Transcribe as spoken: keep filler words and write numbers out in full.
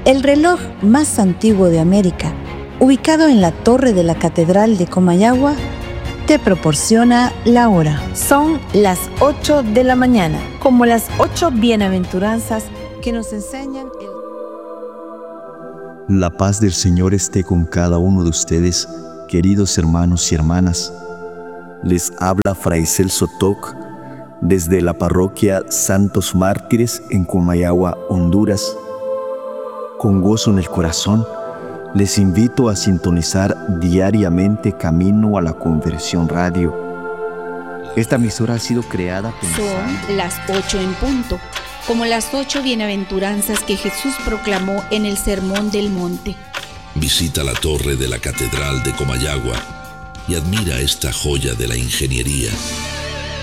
El reloj más antiguo de América, ubicado en la torre de la Catedral de Comayagua, te proporciona la hora. Son las ocho de la mañana, como las ocho bienaventuranzas que nos enseñan el... La paz del Señor esté con cada uno de ustedes, queridos hermanos y hermanas. Les habla Fray Celso Toc desde la parroquia Santos Mártires en Comayagua, Honduras. Con gozo en el corazón, les invito a sintonizar diariamente Camino a la Conversión Radio. Esta emisora ha sido creada pensando... Son las ocho en punto, como las ocho bienaventuranzas que Jesús proclamó en el Sermón del Monte. Visita la torre de la Catedral de Comayagua y admira esta joya de la ingeniería.